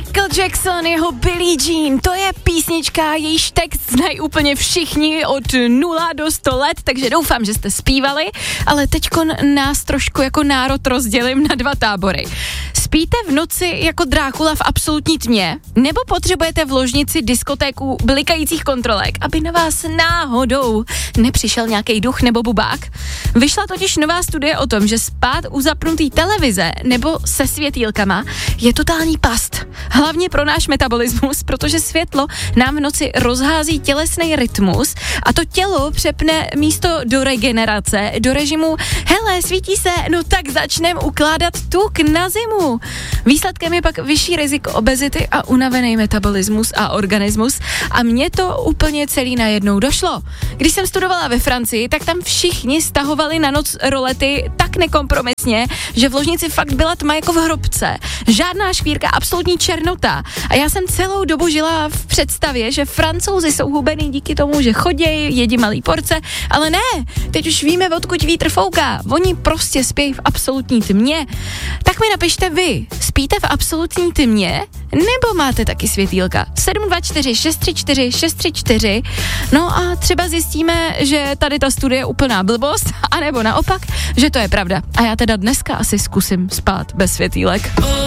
Michael Jackson, jeho Billie Jean, to je písnička, jejíž text znají úplně všichni od 0 do 100 let, takže doufám, že jste zpívali, ale teďkon nás trošku jako národ rozdělím na 2 tábory. Spíte v noci jako Drákula v absolutní tmě, nebo potřebujete v ložnici diskotéku blikajících kontrolek, aby na vás náhodou nepřišel nějaký duch nebo bubák? Vyšla totiž nová studie o tom, že spát u zapnutý televize nebo se světýlkama je totální past. Hlavně pro náš metabolismus, protože světlo nám v noci rozhází tělesný rytmus a to tělo přepne místo do regenerace, do režimu hele, svítí se, no tak začneme ukládat tuk na zimu. Výsledkem je pak vyšší riziko obezity a unavený metabolismus a organismus a mně to úplně celý najednou došlo. Když jsem studovala ve Francii, tak tam všichni stahovali na noc rolety tak nekompromisně, že v ložnici fakt byla tma jako v hrobce. Žádná škvírka, absolutní černota. A já jsem celou dobu žila v představě, že Francouzi jsou hubený díky tomu, že chodějí, jedí malý porce, ale ne, teď už víme, odkud vítr fouká. Oni prostě spějí v absolutní tmě. Tak mi napište vy, spíte v absolutní tmě, nebo máte taky světýlka? 724 634 634. No a třeba zjistíme, že tady ta studie je úplná blbost, anebo naopak, že to je pravda. A já teda dneska asi zkusím spát bez světýlek.